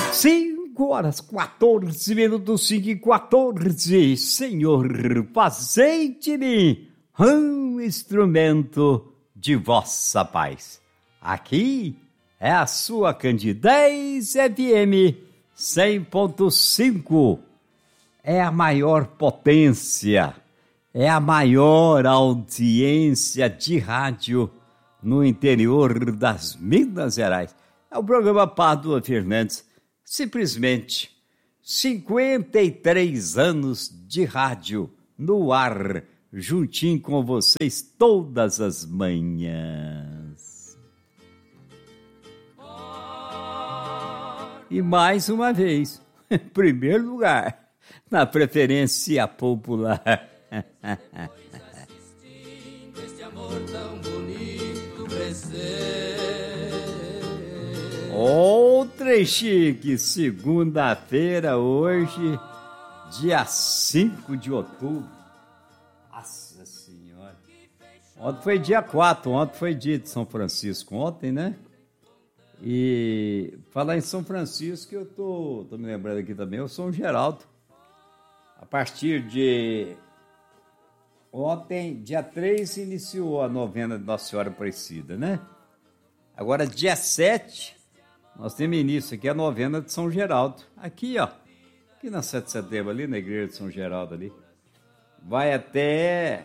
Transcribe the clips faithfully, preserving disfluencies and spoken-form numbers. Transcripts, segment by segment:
cinco horas, quatorze minutos, cinco e quatorze. Senhor, fazei-te-me um instrumento de vossa paz. Aqui é a sua Candidez F M cem ponto cinco. É a maior potência, é a maior audiência de rádio no interior das Minas Gerais. É o programa Pádua Fernandes. Simplesmente cinquenta e três anos de rádio no ar, juntinho com vocês todas as manhãs. E mais uma vez, em primeiro lugar, na preferência popular. Este amor tão bonito crescer. Outra chique, segunda-feira, hoje, dia cinco de outubro. Nossa Senhora. Ontem foi dia quatro, ontem foi dia de São Francisco, ontem, né? E falar em São Francisco, eu tô, tô me lembrando aqui também, eu sou um Geraldo. A partir de ontem, dia três, iniciou a novena de Nossa Senhora Aparecida, né? Agora, dia sete... nós temos início aqui a novena de São Geraldo. Aqui, ó. Aqui na sete de setembro, ali na igreja de São Geraldo, ali. Vai até...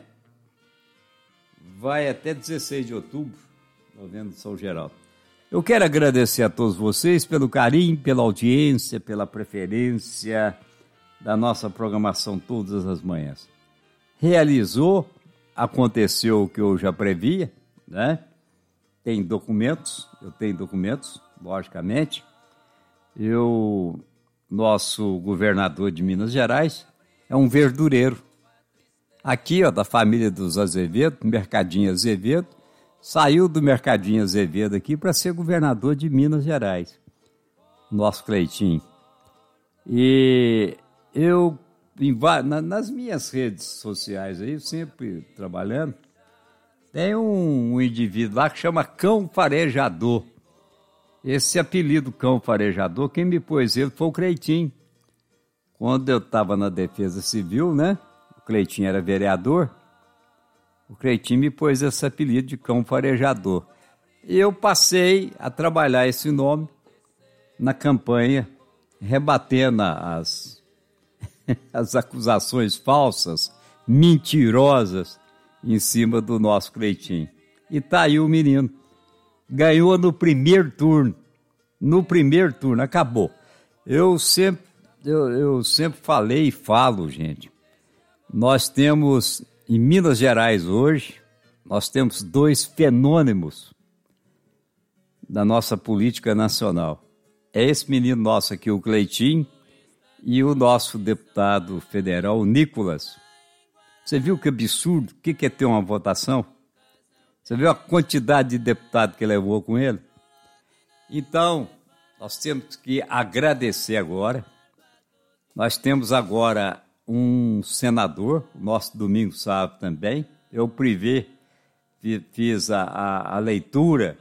Vai até dezesseis de outubro, novena de São Geraldo. Eu quero agradecer a todos vocês pelo carinho, pela audiência, pela preferência da nossa programação todas as manhãs. Realizou, aconteceu o que eu já previa, né? Tem documentos, eu tenho documentos, logicamente. Eu, nosso governador de Minas Gerais, é um verdureiro. Aqui, ó, da família dos Azevedo, Mercadinho Azevedo, saiu do Mercadinho Azevedo aqui para ser governador de Minas Gerais, nosso Cleitinho. E eu, em, na, nas minhas redes sociais aí, sempre trabalhando, tem um, um indivíduo lá que chama Cão Farejador. Esse apelido Cão Farejador, quem me pôs ele foi o Cleitinho. Quando eu estava na Defesa Civil, né? O Cleitinho era vereador. O Cleitinho me pôs esse apelido de Cão Farejador. E eu passei a trabalhar esse nome na campanha, rebatendo as, as acusações falsas, mentirosas, em cima do nosso Cleitinho. E tá aí o menino. Ganhou no primeiro turno. No primeiro turno, acabou. Eu sempre, eu, eu sempre falei e falo, gente. Nós temos, em Minas Gerais hoje, nós temos dois fenômenos da nossa política nacional. É esse menino nosso aqui, o Cleitinho, e o nosso deputado federal, o Nicolas. Você viu que absurdo? O que é ter uma votação? Você viu a quantidade de deputados que levou com ele? Então, nós temos que agradecer agora. Nós temos agora um senador, o nosso Domingos Sávio também. Eu privê, fiz a, a, a leitura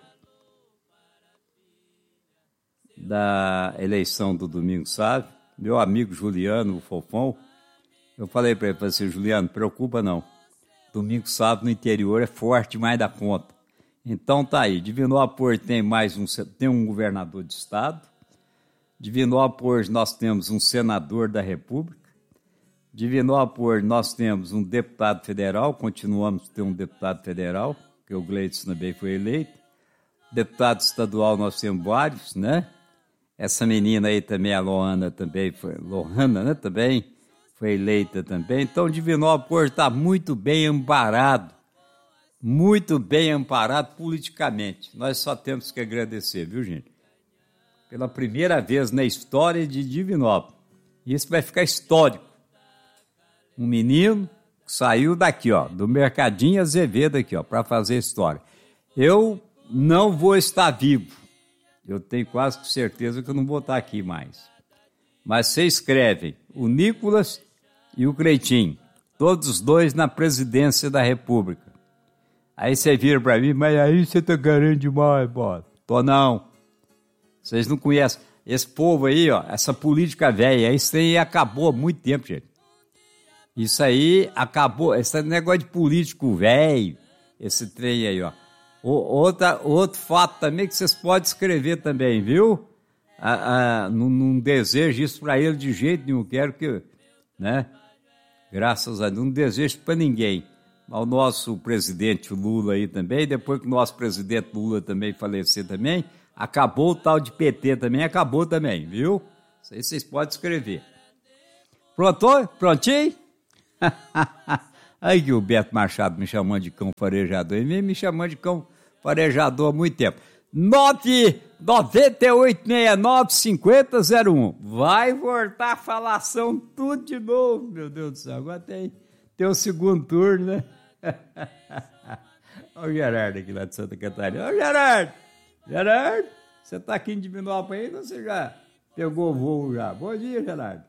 da eleição do Domingos Sávio. Meu amigo Juliano, o Fofão, eu falei para ele, falei assim, Juliano, preocupa não. Domingos Sávio no interior é forte demais da conta. Então tá aí, Divinópolis tem mais um, tem um governador de estado, Divinópolis nós temos um senador da República, Divinópolis nós temos um deputado federal, continuamos a ter um deputado federal, que o Gleidson também foi eleito, deputado estadual nós temos vários, né? Essa menina aí também, a Lohana também foi, Lohana, né, também, foi eleita também. Então, Divinópolis está muito bem amparado, muito bem amparado politicamente. Nós só temos que agradecer, viu, gente? Pela primeira vez na história de Divinópolis. Isso vai ficar histórico. Um menino que saiu daqui, ó, do Mercadinho Azevedo aqui, ó, para fazer história. Eu não vou estar vivo. Eu tenho quase certeza que eu não vou estar aqui mais. Mas você escreve o Nicolas e o Cleitinho, todos os dois na presidência da República. Aí você vira para mim, mas aí você tá querendo demais, bola. Tô não. Vocês não conhecem. esse povo aí, ó, essa política velha, isso aí acabou há muito tempo, gente. Isso aí acabou, esse negócio de político velho, esse trem aí, ó. O, outra, outro fato também que vocês podem escrever também, viu? Ah, ah, não, não desejo isso para ele de jeito nenhum, quero que, né? Graças a Deus, não desejo para ninguém. O nosso presidente Lula aí também, depois que o nosso presidente Lula também falecer também, acabou o tal de P T também, acabou também, viu? Isso aí vocês podem escrever. Pronto? Prontinho? Aí que o Beto Machado me chamando de cão farejador, ele me chamando de cão farejador há muito tempo. nove nove oito seis nove cinco zero zero um. Vai voltar a falação tudo de novo, meu Deus do céu. Agora tem, tem o segundo turno, né? Olha o Gerardo aqui lá de Santa Catarina. Ô Gerardo! Gerardo! Você tá aqui em Divinópolis ainda ou você já pegou o voo já? Bom dia, Gerardo.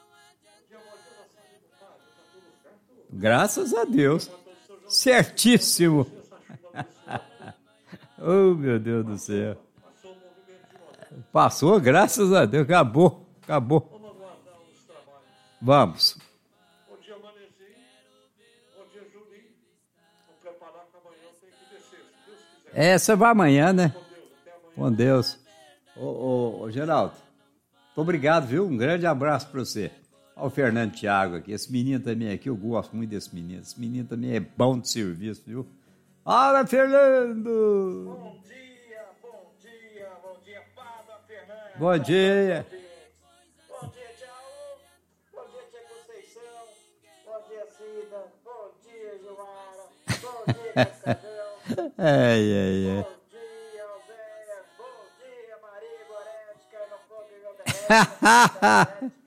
Graças a Deus. Certíssimo. Oh, meu Deus do céu. Passou, graças a Deus. Acabou, acabou. Vamos. Bom dia, Manezinho. Bom dia, Julinho. Vamos preparar que amanhã tem que descer, se Deus quiser. Essa vai amanhã, né? Com Deus, até amanhã. Com Deus. Ô, ô, ô Geraldo, muito obrigado, viu? Um grande abraço para você. Olha o Fernando Thiago aqui. Esse menino também aqui, eu gosto muito desse menino. Esse menino também é bom de serviço, viu? Fala, Fernando! Bom dia, bom dia, bom dia, Fala, Fernando. Bom dia. Bom dia, Tchau. Bom dia, Tia Conceição. Bom dia, Cida. Bom dia, Gilmara. Bom dia, Cascavel. Ai, ai, ai. Bom dia, Alzéia. Bom dia, Maria Gorete. Cai no fogo e eu derreto.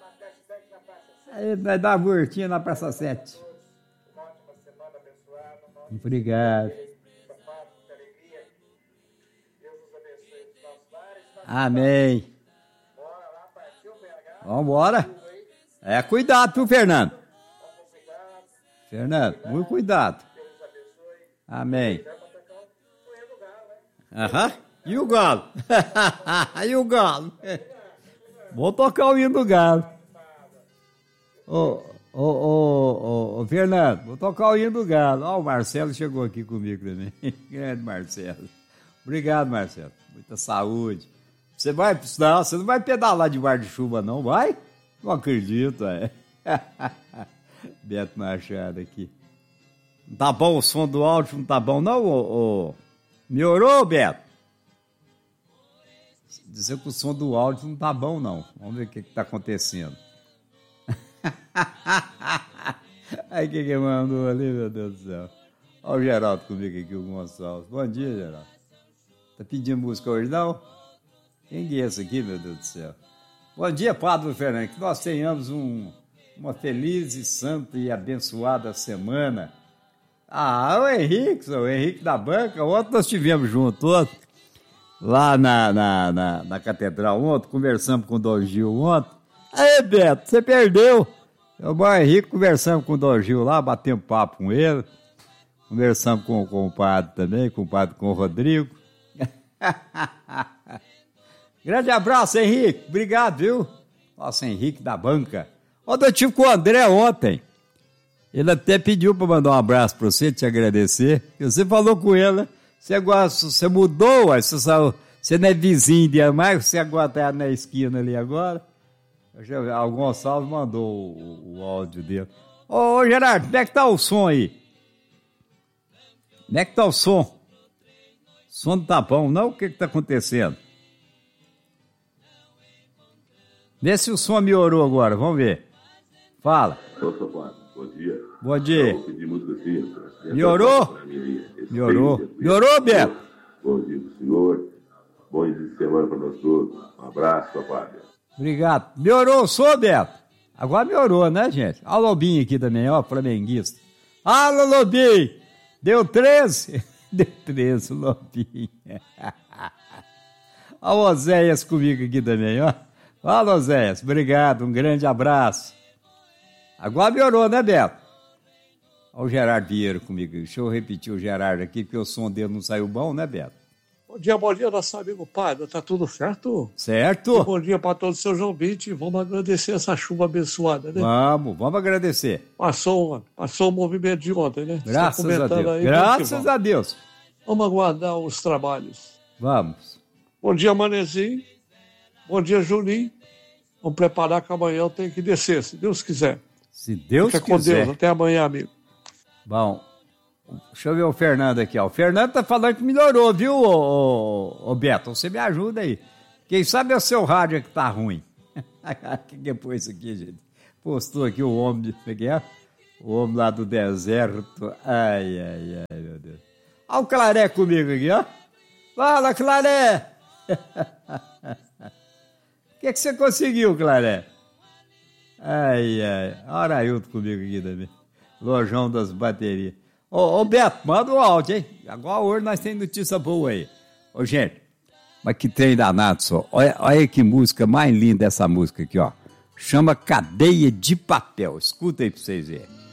Aí vai dar uma voltinha na Praça sete. Uma ótima semana abençoada. Uma ótima Obrigado. muita paz, muita alegria. Deus nos abençoe os nossos lares. Amém. Bora lá, partiu o B H. Vamos embora. É, cuidado, viu, Fernando? Vamos com cuidado. Fernando, muito cuidado. Deus nos abençoe. Amém. Vai pra tocar o correio do galo, né? Aham. E o galo? E o galo? Vou tocar o hino do galo. Ô, ô, ô, ô, ô, Fernando, vou tocar o hino do galo. Ó, o Marcelo chegou aqui comigo também. Grande Marcelo. Obrigado, Marcelo. Muita saúde. Você vai, não, você não vai pedalar de bar de chuva, não, vai? Não acredito, é. Beto Machado aqui. Não tá bom o som do áudio, não tá bom, não, ô, ô. Melhorou, Beto? Dizer que o som do áudio não tá bom, não. Vamos ver o que que tá acontecendo. Aí, quem que mandou ali, meu Deus do céu? Olha o Geraldo comigo aqui, o Gonçalves. Bom dia, Geraldo. Tá pedindo música hoje, não? Quem que é esse aqui, meu Deus do céu? Bom dia, Padre Fernando. Que nós tenhamos um, uma feliz e santa e abençoada semana. Ah, o Henrique, o Henrique da banca. Ontem nós estivemos juntos, ontem, lá na, na, na, na catedral ontem, conversamos com o Dom Gil ontem. Aí, Beto, você perdeu. Eu, o Henrique, conversamos com o Dom Gil lá, batemos papo com ele. Conversamos com, com o padre também, com o padre, com o Rodrigo. Grande abraço, Henrique. Obrigado, viu? Nossa, Henrique da banca. Ontem eu tive com o André ontem. Ele até pediu para mandar um abraço para você, te agradecer. Você falou com ele, você, gosta, você mudou, você, saiu, você não é vizinho de mais, você agora está na esquina ali agora. O Gonçalves mandou o, o áudio dele. Ô, ô, Gerardo, como é que tá o som aí? Como é que tá o som? O som não tá bom, não? O que que tá acontecendo? Vê se o som melhorou agora, vamos ver. Fala. Opa, padre, bom dia. Bom dia. Eu vou pedir música assim. Melhorou? Melhorou. Melhorou, Beto? Bom dia pro senhor. Bom início de semana para nós todos. Um abraço, padre. Obrigado. Melhorou o som, Beto? Agora melhorou, né, gente? Olha o Lobinho aqui também, ó, flamenguista. Alô, Lobinho! Deu treze? Deu treze, Lobinho. Olha o Oséias comigo aqui também, ó. Fala, Oséias. Obrigado, um grande abraço. Agora melhorou, né, Beto? Olha o Gerardo Vieira comigo. Deixa eu repetir o Gerardo aqui, porque o som dele não saiu bom, né, Beto? Bom dia, bom dia, nosso amigo Padre. Tá tudo certo? Certo? E bom dia para todos os seus ouvintes. Vamos agradecer essa chuva abençoada, né? Vamos, vamos agradecer. Passou, passou o movimento de ontem, né? Graças Tá a Deus. aí, Graças a Deus. Vamos aguardar os trabalhos. Vamos. Bom dia, Manezinho. Bom dia, Juninho. Vamos preparar que amanhã eu tenho que descer, se Deus quiser. Se Deus Fica quiser. com Deus. Até amanhã, amigo. Bom, deixa eu ver o Fernando aqui, ó. O Fernando tá falando que melhorou, viu, ô, ô, ô Beto? Você me ajuda aí. Quem sabe é o seu rádio que tá ruim. O que que foi isso aqui, gente? Postou aqui o homem, de... o homem lá do deserto. Ai, ai, ai, meu Deus. Olha o Claré comigo aqui, ó. Fala, Claré! O que que você conseguiu, Claré? Ai, ai. Olha o Ailton comigo aqui também. Lojão das baterias. Ô, ô, Beto, manda o áudio, hein? Agora hoje nós temos notícia boa aí. Ô, gente, mas que trem danado só. Olha, olha que música mais linda essa música aqui, ó. Chama Cadeia de Papel. Escuta aí pra vocês verem.